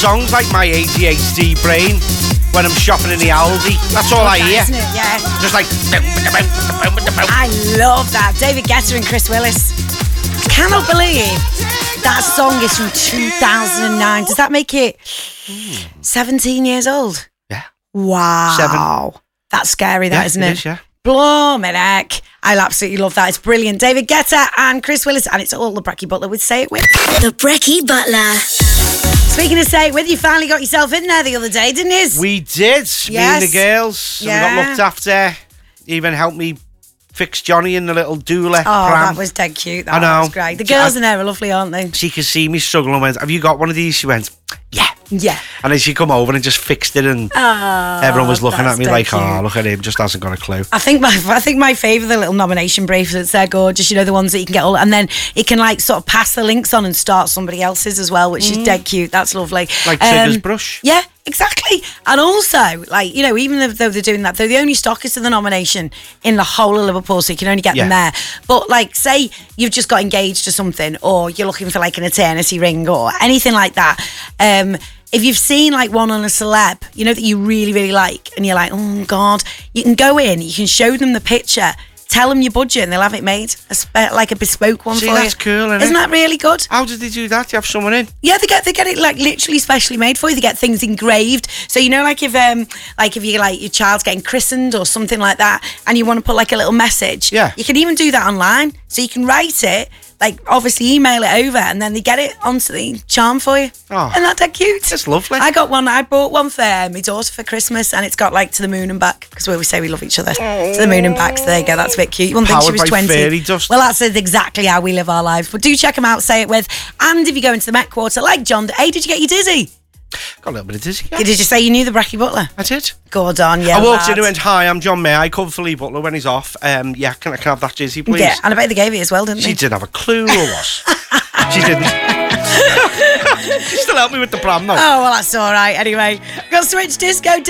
Songs like my ADHD brain when I'm shopping in the Aldi. That's all I hear. Isn't it? Yeah. Just like... I love that. David Guetta and Chris Willis. Cannot believe that song is from 2009. Does that make it 17 years old? Yeah. Wow. 7. That's scary, that, isn't it? It is, yeah. Blimey heck. I absolutely love that. It's brilliant. David Guetta and Chris Willis, and it's all the Brecky Butler would say it with. The Brecky Butler. Speaking of say it with, you finally got yourself in there the other day, didn't you? We did. Me and the girls. So we got looked after. Even helped me fix Johnny in the little doula pram. That was dead cute. That was great. The girls in there are lovely, aren't they? She could see me struggling and went, have you got one of these? She went, yeah. Yeah. And then she come over and just fixed it, and everyone was looking at me like, cute. Oh, look at him, just hasn't got a clue. I think my favourite, the little nomination bracelets, they're gorgeous. You know, the ones that you can get all, and then it can like sort of pass the links on and start somebody else's as well, which is dead cute. That's lovely. Like Trigger's brush. Yeah, exactly. And also, like, you know, even though they're doing that, they're the only stockers of the nomination in the whole of Liverpool, so you can only get them there. But like, say you've just got engaged or something, or you're looking for like an eternity ring or anything like that. If you've seen like one on a celeb, you know, that you really, really like, and you're like, oh God, you can go in, you can show them the picture, tell them your budget, and they'll have it made, like a bespoke one for you. That's cool, Isn't that really good? How did they do that? Do you have someone in? Yeah, they get it like literally specially made for you. They get things engraved. So you know, like if you like your child's getting christened or something like that, and you want to put like a little message, you can even do that online. So you can write it, like obviously email it over, and then they get it onto the charm for you. Oh, isn't that cute? That's lovely. I bought one for my daughter for Christmas, and it's got like to the moon and back, because we always say we love each other. To the moon and back. So there you go. That's a bit cute. You wouldn't think she was 20. Fairy dust. Well, that's exactly how we live our lives. But do check them out. Say it with. And if you go into the Met Quarter, like John, did you get your dizzy? Got a little bit of dizzy. Yeah. Did you say you knew the Brecky Butler? I did. Good on, yeah. I walked in and went, hi, I'm John May. I cover for Lee Butler when he's off. Yeah, can I have that jersey, please? Yeah, and I bet they gave it as well, didn't they? She didn't have a clue who it was. She didn't. She still helped me with the pram, though. Oh, well, that's all right. Anyway, got Switch Disco.